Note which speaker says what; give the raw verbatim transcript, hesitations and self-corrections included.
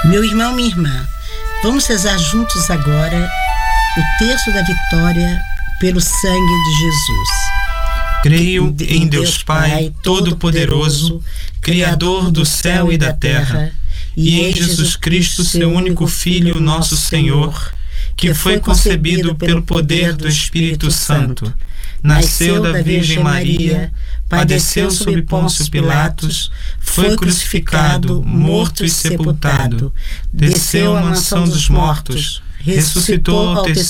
Speaker 1: Meu irmão, minha irmã, vamos rezar juntos agora o terço da vitória pelo sangue de Jesus.
Speaker 2: Creio em Deus Pai Todo-Poderoso, Criador do céu e da terra, e em Jesus Cristo, seu único Filho, nosso Senhor, que foi concebido pelo poder do Espírito Santo, nasceu da Virgem Maria, padeceu sob Pôncio Pilatos, foi crucificado, morto e sepultado, desceu à mansão dos mortos, ressuscitou ao terceiro